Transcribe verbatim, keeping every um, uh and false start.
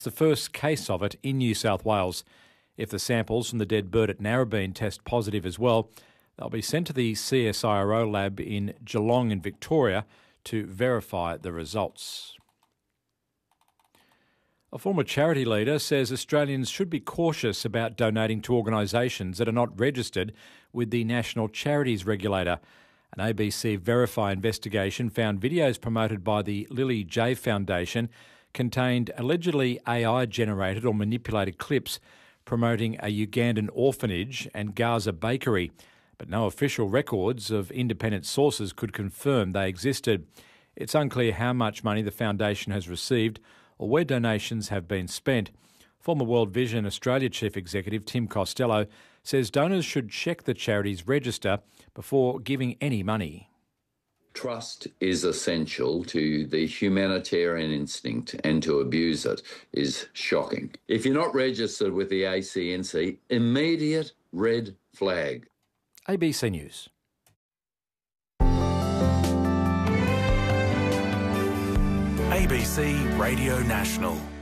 It's the first case of it in New South Wales. If the samples from the dead bird at Narrabeen test positive as well, they'll be sent to the C S I R O lab in Geelong in Victoria to verify the results. A former charity leader says Australians should be cautious about donating to organisations that are not registered with the National Charities Regulator. An A B C Verify investigation found videos promoted by the Lily J Foundation contained allegedly A I-generated or manipulated clips promoting a Ugandan orphanage and Gaza bakery, but no official records of independent sources could confirm they existed. It's unclear how much money the foundation has received or where donations have been spent. Former World Vision Australia Chief Executive Tim Costello says donors should check the charity's register before giving any money. Trust is essential to the humanitarian instinct, and to abuse it is shocking. If you're not registered with the A C N C, immediate red flag. A B C News. A B C Radio National.